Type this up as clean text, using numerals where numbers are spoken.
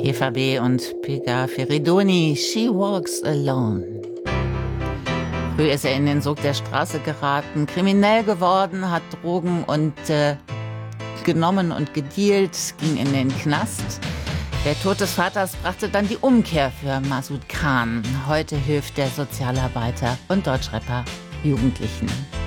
Eva B. und Pega Feridoni, She Walks Alone. Früh ist er in den Sog der Straße geraten, kriminell geworden, hat Drogen genommen und gedealt, ging in den Knast. Der Tod des Vaters brachte dann die Umkehr für Masud Khan. Heute hilft der Sozialarbeiter und Deutschrapper Jugendlichen.